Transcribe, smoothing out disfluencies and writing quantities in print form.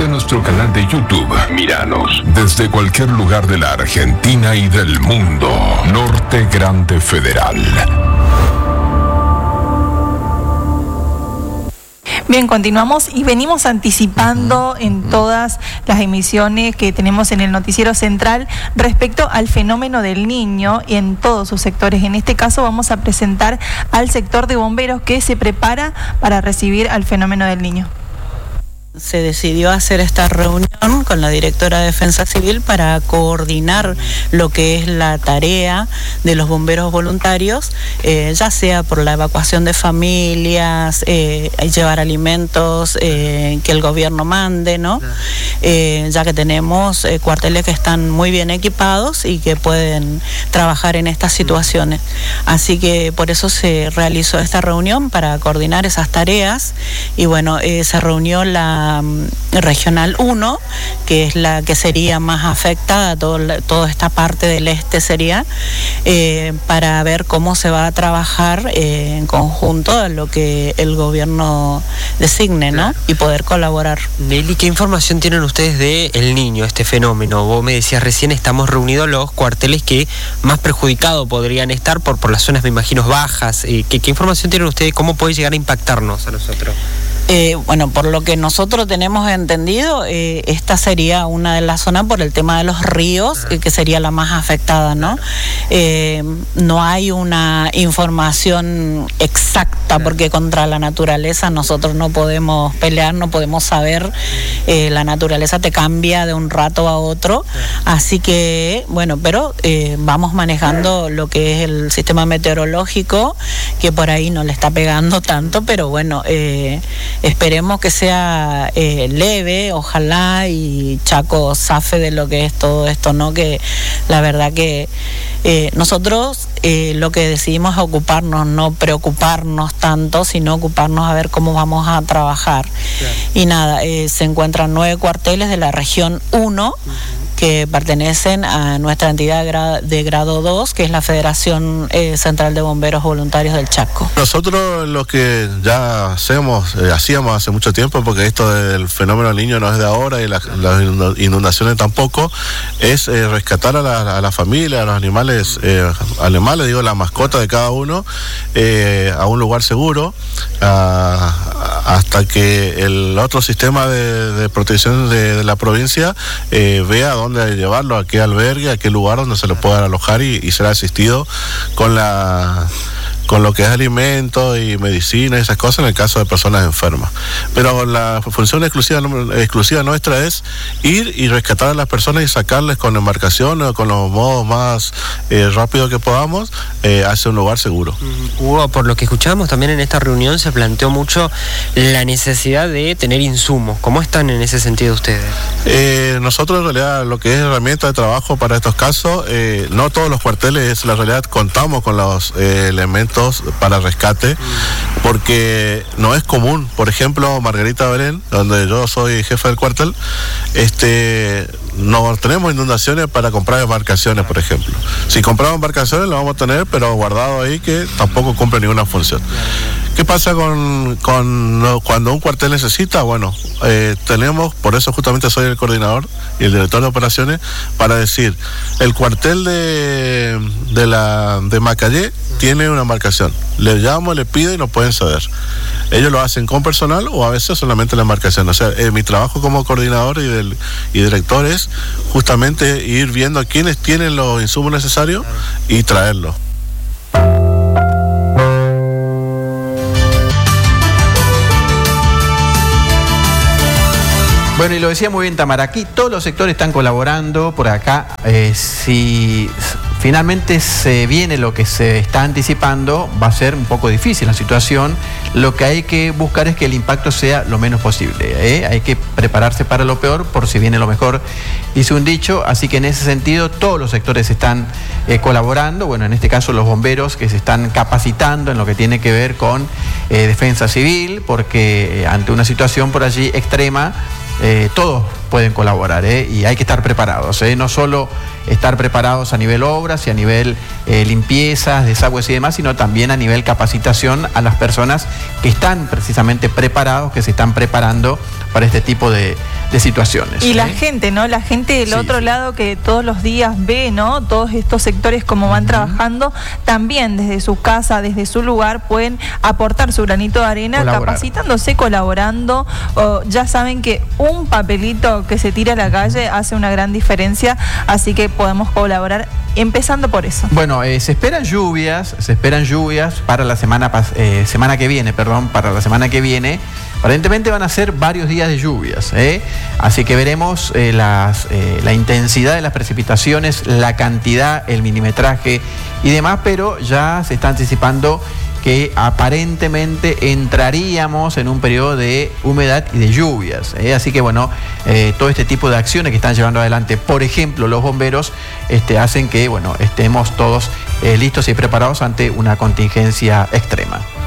Suscríbete a nuestro canal de YouTube. Míranos desde cualquier lugar de la Argentina y del mundo. Norte Grande Federal. Bien, continuamos y venimos anticipando en todas las emisiones que tenemos en el noticiero central respecto al fenómeno del Niño y en todos sus sectores. En este caso vamos a presentar al sector de bomberos que se prepara para recibir al fenómeno del Niño. Se decidió hacer esta reunión con la directora de Defensa Civil para coordinar lo que es la tarea de los bomberos voluntarios, ya sea por la evacuación de familias, llevar alimentos que el gobierno mande, ¿no? Ya que tenemos cuarteles que están muy bien equipados y que pueden trabajar en estas situaciones. Así que por eso se realizó esta reunión para coordinar esas tareas y bueno, se reunió la Regional 1, que es la que sería más afectada, toda esta parte del este sería, para ver cómo se va a trabajar en conjunto a lo que el gobierno designe, ¿no? Y poder colaborar. Nelly, ¿qué información tienen ustedes de El Niño, este fenómeno? Vos me decías recién, estamos reunidos los cuarteles que más perjudicados podrían estar por las zonas, me imagino, bajas. ¿Qué información tienen ustedes? ¿Cómo puede llegar a impactarnos a nosotros? Bueno, por lo que nosotros tenemos entendido, esta sería una de las zonas por el tema de los ríos, que sería la más afectada, ¿no? No hay una información exacta porque contra la naturaleza nosotros no podemos pelear, no podemos saber, la naturaleza te cambia de un rato a otro, así que, bueno, pero vamos manejando lo que es el sistema meteorológico, que por ahí no le está pegando tanto, pero bueno, esperemos que sea leve, ojalá, y Chaco zafe de lo que es todo esto, ¿no? Que la verdad que nosotros lo que decidimos es ocuparnos, no preocuparnos tanto, sino ocuparnos a ver cómo vamos a trabajar. Claro. Y nada, se encuentran 9 cuarteles de la región 1, que pertenecen a nuestra entidad de grado 2, que es la Federación Central de Bomberos Voluntarios del Chaco. Nosotros lo que ya hacíamos hace mucho tiempo, porque esto del fenómeno del Niño no es de ahora y las inundaciones tampoco, es rescatar a la familia, a los animales, la mascota de cada uno, a un lugar seguro, hasta que el otro sistema de protección de la provincia vea dónde llevarlo, a qué albergue, a qué lugar donde se lo puedan alojar y ser asistido con lo que es alimento y medicina y esas cosas en el caso de personas enfermas. Pero la función exclusiva nuestra es ir y rescatar a las personas y sacarles con embarcación o con los modos más rápidos que podamos hacia un lugar seguro. Hugo, por lo que escuchamos también en esta reunión se planteó mucho la necesidad de tener insumos. ¿Cómo están en ese sentido ustedes? Nosotros en realidad lo que es herramienta de trabajo para estos casos, no todos los cuarteles, la realidad contamos con los elementos para rescate, porque no es común. Por ejemplo, Margarita Belén, donde yo soy jefe del cuartel, no tenemos inundaciones para comprar embarcaciones, por ejemplo. Si compramos embarcaciones lo vamos a tener, pero guardado ahí, que tampoco cumple ninguna función. ¿Qué pasa cuando un cuartel necesita? Bueno, tenemos, por eso justamente soy el coordinador y el director de operaciones, para decir, el cuartel de Macayé tiene una embarcación. Le llamo, le pido y nos pueden ceder. Ellos lo hacen con personal o a veces solamente la embarcación. O sea, mi trabajo como coordinador y director es justamente ir viendo a quienes tienen los insumos necesarios y traerlos. Bueno, y lo decía muy bien Tamara, aquí todos los sectores están colaborando por acá. Si finalmente se viene lo que se está anticipando, va a ser un poco difícil la situación. Lo que hay que buscar es que el impacto sea lo menos posible, Hay que prepararse para lo peor por si viene lo mejor, dice un dicho. Así que en ese sentido todos los sectores están colaborando. Bueno, en este caso los bomberos, que se están capacitando en lo que tiene que ver con defensa civil, porque ante una situación por allí extrema, todos pueden colaborar, y hay que estar preparados, no solo estar preparados a nivel obras y a nivel limpiezas, desagües y demás, sino también a nivel capacitación a las personas que están precisamente preparados, que se están preparando para este tipo de situaciones. Y la gente, ¿no? La gente del otro lado que todos los días ve, ¿no? Todos estos sectores como van trabajando, también desde su casa, desde su lugar, pueden aportar su granito de arena, capacitándose, colaborando. Ya saben que un papelito que se tira a la calle hace una gran diferencia, así que podemos colaborar empezando por eso. Bueno, se esperan lluvias para la semana que viene, para la semana que viene. Aparentemente van a ser varios días de lluvias, así que veremos la intensidad de las precipitaciones, la cantidad, el milimetraje y demás, pero ya se está anticipando que aparentemente entraríamos en un periodo de humedad y de lluvias, así que bueno, todo este tipo de acciones que están llevando adelante, por ejemplo, los bomberos, hacen que bueno, estemos todos listos y preparados ante una contingencia extrema.